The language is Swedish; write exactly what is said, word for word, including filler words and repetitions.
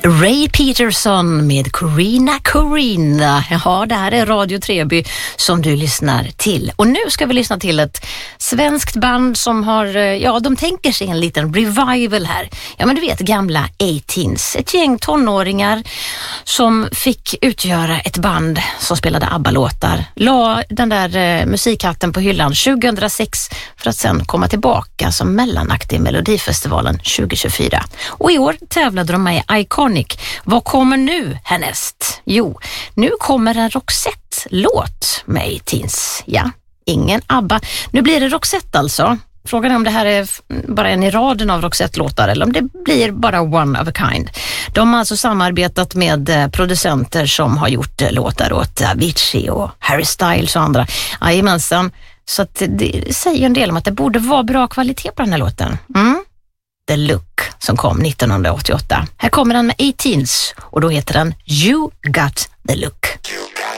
Ray Peterson med Corina Corina. Ja, det här är Radio Treby som du lyssnar till. Och nu ska vi lyssna till ett svenskt band som har, ja, de tänker sig en liten revival här. Ja, men du vet, gamla A-Teens. Ett gäng tonåringar som fick utgöra ett band som spelade ABBA-låtar. La den där eh, musikhatten på hyllan tjugohundrasex för att sen komma tillbaka som mellanakt i Melodifestivalen tjugohundratjugofyra. Och i år tävlade de med Iconic. Vad kommer nu härnäst? Jo, nu kommer en Roxette-låt med A-Teens. Ja, ingen ABBA. Nu blir det Roxette alltså. Frågan är om det här är bara en i raden av Roxette-låtar eller om det blir bara one of a kind. De har alltså samarbetat med producenter som har gjort låtar åt Avicii och Harry Styles och andra. Jajamensan. Så att det säger en del om att det borde vara bra kvalitet på den här låten. Mm? The Look som kom nittonhundraåttioåtta. Här kommer den med A-Teens och då heter den You Got The Look.